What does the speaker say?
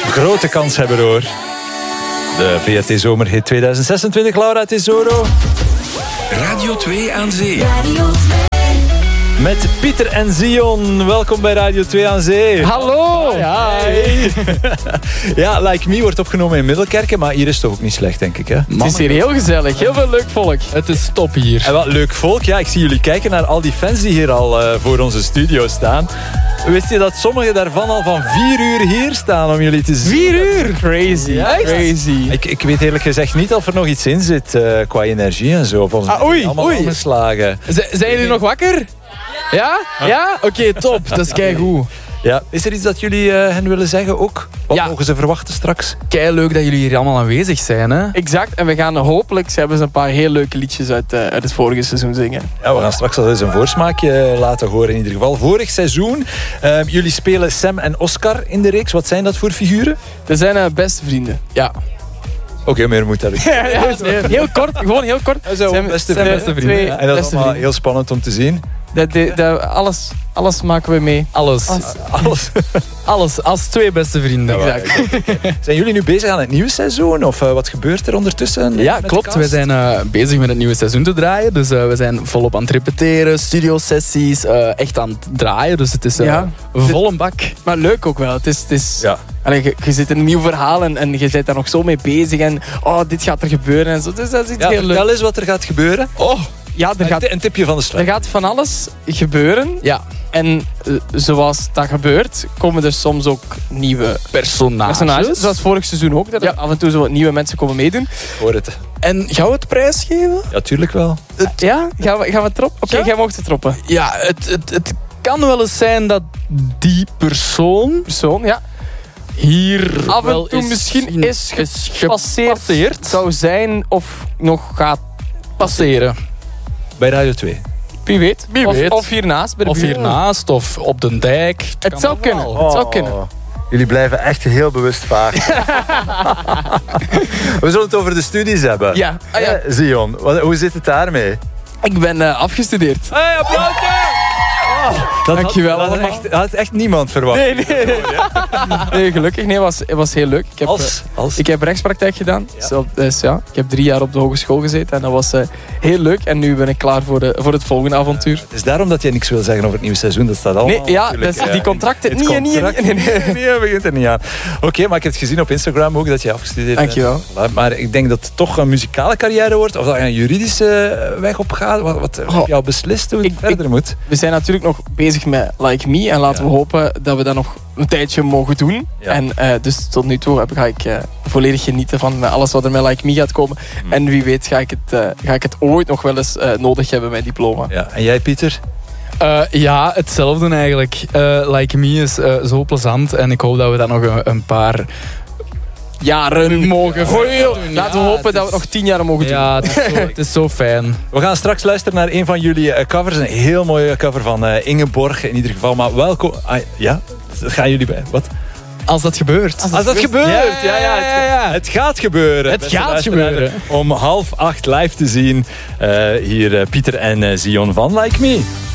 grote kans hebben hoor. De VRT Zomerhit 2026, Laura Tesoro. Radio 2 aan Zee. Met Pieter en Zion. Welkom bij Radio 2 aan Zee. Hallo! Hi. Ja, Like Me wordt opgenomen in Middelkerken, maar hier is het toch ook niet slecht, denk ik, hè? Het is hier heel gezellig, heel veel leuk volk. Het is top hier. En wat leuk volk. Ja, ik zie jullie kijken naar al die fans die hier al voor onze studio staan. Wist je dat sommigen daarvan al van 4 uur hier staan om jullie te zien? 4 uur? Crazy. Ja, echt? Crazy. Ik weet eerlijk gezegd niet of er nog iets in zit qua energie en zo. Volgens mij zijn allemaal omgeslagen. Zijn jullie nog wakker? Ja? Ja? Oké, top. Dat is keigoed. Ja. Is er iets dat jullie hen willen zeggen ook? Wat mogen ze verwachten straks? Keileuk dat jullie hier allemaal aanwezig zijn, hè? Exact. En we gaan hopelijk, ze hebben ze een paar heel leuke liedjes uit het vorige seizoen zingen. Ja, we gaan straks al eens een voorsmaakje laten horen in ieder geval. Vorig seizoen, jullie spelen Sam en Oscar in de reeks. Wat zijn dat voor figuren? Dat zijn beste vrienden. Ja. Oké, meer moet dat. Heel kort, gewoon heel kort. Zijn beste vrienden. Ja, en dat is allemaal heel spannend om te zien. Alles maken we mee. Alles. Als 2 beste vrienden. Exact. Zijn jullie nu bezig aan het nieuwe seizoen? Of wat gebeurt er ondertussen? Ja, klopt. We zijn bezig met het nieuwe seizoen te draaien. Dus we zijn volop aan het repeteren, studiosessies, echt aan het draaien. Dus het is vol een bak. Maar leuk ook wel. Het is ja. Allee, je zit in een nieuw verhaal en je bent daar nog zo mee bezig. En dit gaat er gebeuren. En zo. Dus dat is iets heel leuk. Vertel eens wat er gaat gebeuren. Ja, een tipje van de sluier. Er gaat van alles gebeuren. Ja. En zoals dat gebeurt, komen er soms ook nieuwe personages. Zoals vorig seizoen ook. Dat er af en toe zo nieuwe mensen komen meedoen. Hoor het. En gaan we het prijsgeven? Ja, tuurlijk wel. Ja? Gaan we het erop? Oké, jij mag het troppen. Ja, het kan wel eens zijn dat die persoon ja. hier af en wel toe misschien is gepasseerd zou zijn of nog gaat passeren. Bij Radio 2. Wie weet. Of hiernaast. Bij de of hiernaast, of op de dijk. Het zou kunnen. Het zou kunnen. Jullie blijven echt heel bewust vaag. We zullen het over de studies hebben. Ja. Zion, hoe zit het daarmee? Ik ben afgestudeerd. Hey, applausje! Dankjewel dat had echt niemand verwacht. Nee, gelukkig. Nee, het was heel leuk. Ik heb rechtspraktijk gedaan. Ja. Dus ik heb 3 jaar op de hogeschool gezeten. En dat was heel leuk. En nu ben ik klaar voor het volgende avontuur. Het is daarom dat jij niks wil zeggen over het nieuwe seizoen. Dat staat allemaal. Nee, ja, die contracten. Nee, begint er niet aan. Oké, maar ik heb het gezien op Instagram ook dat je afgestudeerd bent. Dankjewel. Maar ik denk dat het toch een muzikale carrière wordt. Of dat je een juridische weg op gaat. Wat heb je al beslist hoe het verder moet? We zijn natuurlijk nog bezig met Like Me. En laten we hopen dat we dat nog een tijdje mogen doen. Ja. En dus tot nu toe ga ik volledig genieten van alles wat er met Like Me gaat komen. En wie weet ga ik het ooit nog wel eens nodig hebben, mijn diploma. Ja. En jij, Pieter? Ja, hetzelfde eigenlijk. Like Me is zo plezant. En ik hoop dat we dat nog een paar jaren mogen doen. Laten we hopen dat we nog 10 jaar mogen doen. Ja, het is zo fijn. We gaan straks luisteren naar een van jullie covers. Een heel mooie cover van Ingeborg in ieder geval. Maar welkom. Ja, gaan jullie bij. Wat? Als dat gebeurt. Als dat gebeurt. Ja. Het gaat gebeuren. Het gaat gebeuren. Om 7:30 live te zien. Hier Pieter en Zion van Like Me.